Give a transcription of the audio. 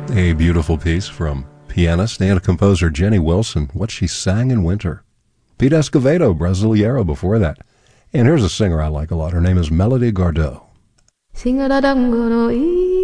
A beautiful piece from pianist and composer Jenny Wilson, What She Sang in Winter. Pete Escovedo, Brasileiro before that. And here's a singer I like a lot. Her name is Melody Gardot. Sing-a-da-dum-go-no-ee.